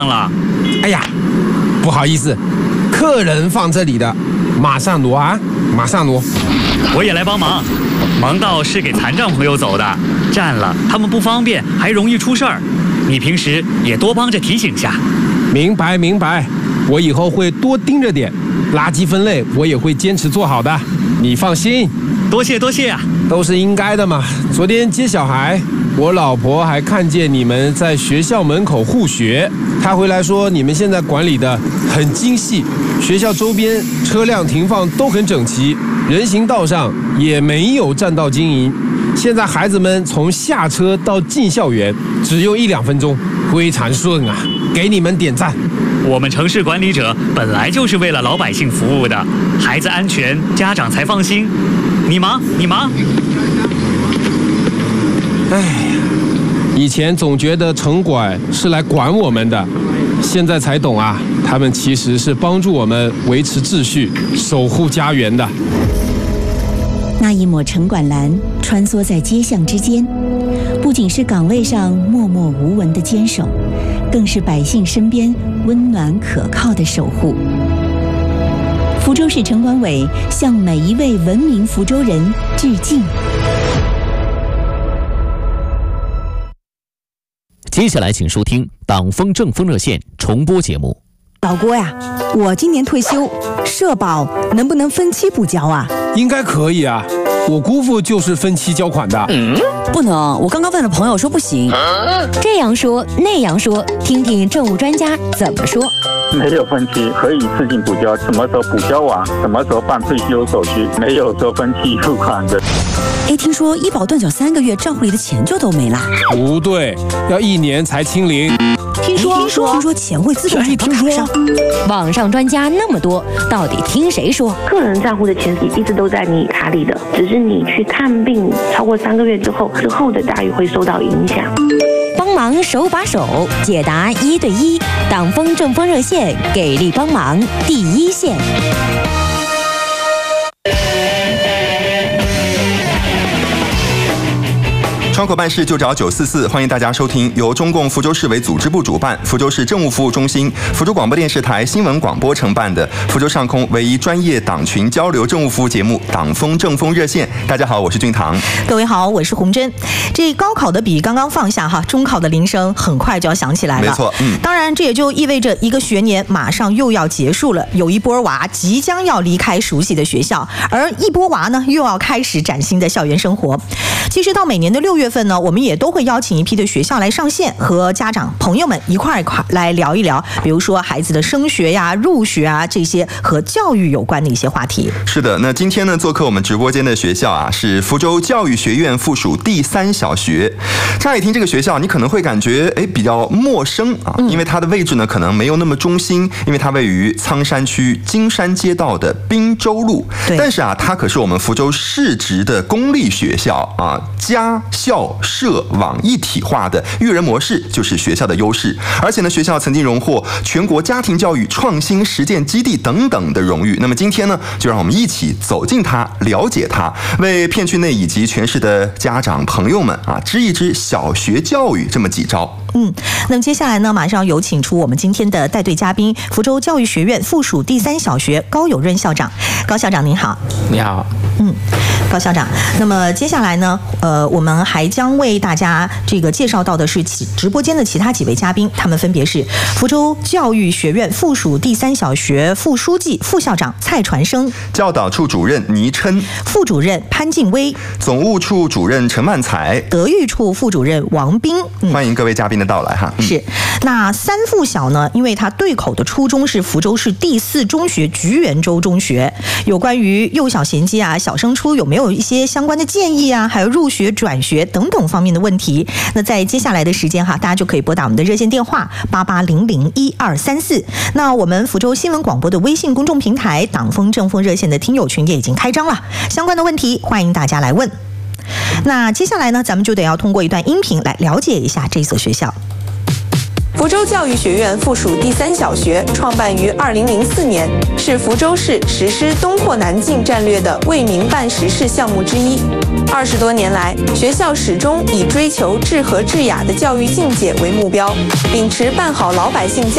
了。 哎呀，不好意思，客人放这里的，马上挪啊，马上挪。 我也来帮忙，盲道是给残障朋友走的，占了他们不方便，还容易出事儿。你平时也多帮着提醒下。 明白明白，我以后会多盯着点，垃圾分类我也会坚持做好的，你放心。 多谢多谢啊， 都是应该的嘛。昨天接小孩，我老婆还看见你们在学校门口护学，她回来说你们现在管理的很精细，学校周边车辆停放都很整齐，人行道上也没有占道经营。现在孩子们从下车到进校园只用1-2分钟，非常顺啊，给你们点赞。 我们城市管理者本来就是为了老百姓服务的，孩子安全，家长才放心。你忙你忙。 哎呀，以前总觉得城管是来管我们的，现在才懂啊，他们其实是帮助我们维持秩序，守护家园的。 那一抹城管蓝穿梭在街巷之间，不仅是岗位上默默无闻的坚守，更是百姓身边温暖可靠的守护。福州市城管委向每一位文明福州人致敬。 接下来请收听党风政风热线重播节目。 老郭呀，我今年退休，社保能不能分期补交啊？ 应该可以啊，我姑父就是分期交款的。 不能，我刚刚问了朋友说不行。 这样说那样说，听听政务专家怎么说。 没有分期，可以自行补交，什么时候补交完，什么时候办退休手续，没有说分期付款的。 哎，听说医保断缴3个月，账户里的钱就都没了。 不对，要1年才清零。 听说钱会自动转到卡上。 网上专家那么多，到底听谁说？ 个人账户的钱一直都在你卡里的，只是你去看病超过3个月之后的待遇会受到影响。 帮忙手把手解答1对1，党风政风热线给力帮忙第一线。 窗口办事就找944，欢迎大家收听由中共福州市委组织部主办，福州市政务服务中心、福州广播电视台新闻广播承办的福州上空唯一专业党群交流政务服务节目《党风政风热线》。大家好，我是俊堂。 各位好，我是洪珍。这高考的笔刚刚放下哈，中考的铃声很快就要响起来了。 没错， 当然这也就意味着一个学年马上又要结束了，有一波娃即将要离开熟悉的学校，而一波娃呢又要开始崭新的校园生活。其实到每年的6月份呢，我们也都会邀请一批的学校来上线，和家长朋友们一块来聊一聊，比如说孩子的升学呀、入学啊这些和教育有关的一些话题。 是的，那今天呢，做客我们直播间的学校啊，是福州教育学院附属第3小学。乍一听这个学校，你可能会感觉比较陌生啊，因为它的位置呢可能没有那么中心，因为它位于苍山区金山街道的滨州路。但是啊，它可是我们福州市直的公立学校啊，家校社网一体化的育人模式就是学校的优势。而且呢，学校曾经荣获全国家庭教育创新实践基地等等的荣誉。那么今天呢，就让我们一起走进它，了解它，为片区内以及全市的家长朋友们啊，支一支小学教育这么几招。 那么接下来呢，马上有请出我们今天的带队嘉宾，福州教育学院附属第3小学高有润校长。高校长您好。 你好。 高校长，那么接下来呢，我们还将为大家这个介绍到的是直播间的其他几位嘉宾，他们分别是福州教育学院附属第3小学副书记、副校长蔡传生， 教导处主任倪琛， 副主任潘静薇， 总务处主任陈万才， 德育处副主任王斌。 欢迎各位嘉宾的到来哈。 是，那3附小呢，因为它对口的初中是福州市第4中学菊园州中学，有关于幼小衔接啊、小升初有没有一些相关的建议啊，还有入学、转学等等方面的问题，那在接下来的时间哈，大家就可以拨打我们的热线电话88001234。那我们福州新闻广播的微信公众平台党风政风热线的听友群也已经开张了，相关的问题欢迎大家来问。那接下来呢，咱们就得要通过一段音频来了解一下这所学校。 福州教育学院附属第3小学创办于2004年，是福州市实施东扩南进战略的为民办实事项目之一。20多年来，学校始终以追求治和治雅的教育境界为目标，秉持办好老百姓家